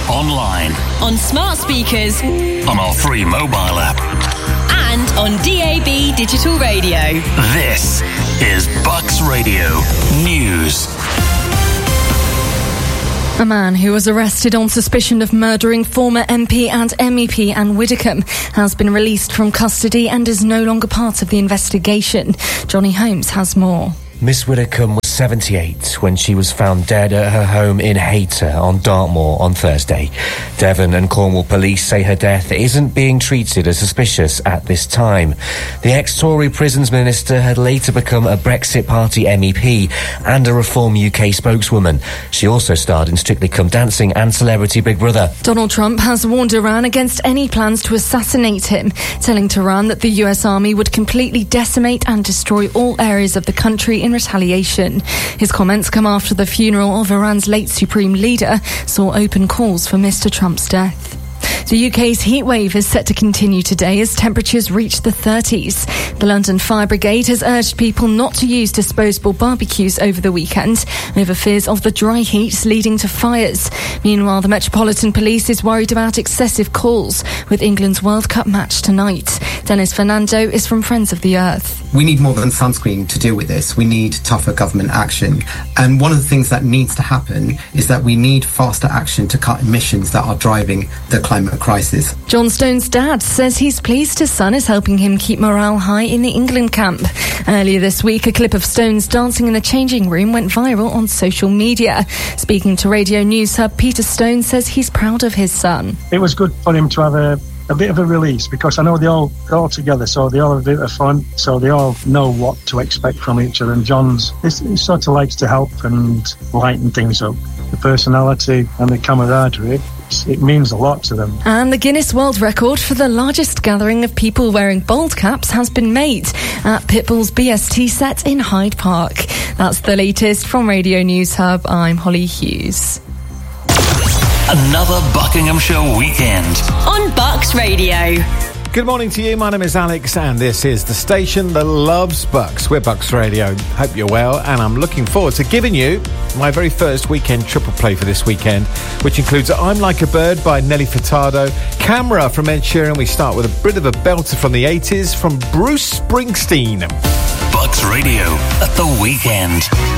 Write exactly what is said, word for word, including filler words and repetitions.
online, on smart speakers, on our free mobile app, and on D A B digital radio. This is Bucks Radio News. A man who was arrested on suspicion of murdering former M P and M E P Anne Widdecombe has been released from custody and is no longer part of the investigation. Johnny Holmes has more. Miss Widdecombe was seventy-eight when she was found dead at her home in Hayter on Dartmoor on Thursday. Devon and Cornwall police say her death isn't being treated as suspicious at this time. The ex-Tory prisons minister had later become a Brexit Party M E P and a Reform U K spokeswoman. She also starred in Strictly Come Dancing and Celebrity Big Brother. Donald Trump has warned Iran against any plans to assassinate him, telling Tehran that the U S Army would completely decimate and destroy all areas of the country in retaliation. His comments come after the funeral of Iran's late supreme leader saw open calls for Mister Trump's death. The U K's heatwave is set to continue today as temperatures reach the thirties. The London Fire Brigade has urged people not to use disposable barbecues over the weekend over fears of the dry heat leading to fires. Meanwhile, the Metropolitan Police is worried about excessive calls with England's World Cup match tonight. Dennis Fernando is from Friends of the Earth. We need more than sunscreen to deal with this. We need tougher government action. And one of the things that needs to happen is that we need faster action to cut emissions that are driving the climate crisis. John Stones' dad says he's pleased his son is helping him keep morale high in the England camp. Earlier this week, a clip of Stones dancing in the changing room went viral on social media. Speaking to Radio News Hub, Peter Stone says he's proud of his son. It was good for him to have a a bit of a release, because I know they all they're all together, so they all have a bit of fun, so they all know what to expect from each other. And John's he sort of likes to help and lighten things up. The personality and the camaraderie, it means a lot to them. And the Guinness World Record for the largest gathering of people wearing bald caps has been made at Pitbull's B S T set in Hyde Park. That's the latest from Radio News Hub. I'm Holly Hughes. Another Buckinghamshire weekend on Bucks Radio. Good morning to you. My name is Alex and this is the station that loves Bucks. We're Bucks Radio. Hope you're well, and I'm looking forward to giving you my very first weekend triple play for this weekend, which includes I'm Like a Bird by Nelly Furtado, Camera from Ed Sheeran. We start with a bit of a belter from the eighties from Bruce Springsteen. Bucks Radio at the weekend.